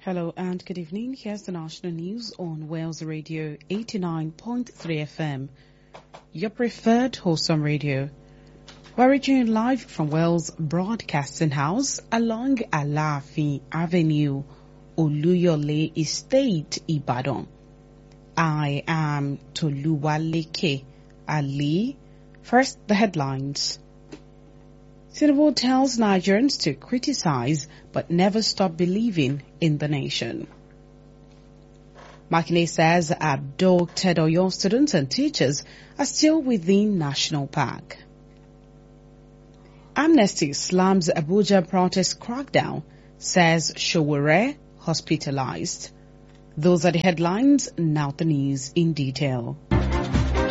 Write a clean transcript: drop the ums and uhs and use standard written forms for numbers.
Hello and good evening. Here's the national news on Wales Radio 89.3 FM, your preferred wholesome radio. We're reaching you live from Wales Broadcasting House along Alaafin Avenue, Oluyole Estate, Ibadan. I am Toluwaleke Ali. First, the headlines. Tinubu tells Nigerians to criticize but never stop believing in the nation. Makinde says abducted Oyo students and teachers are still within National Park. Amnesty slams Abuja protest crackdown, says Sowore hospitalized. Those are the headlines, now the news in detail.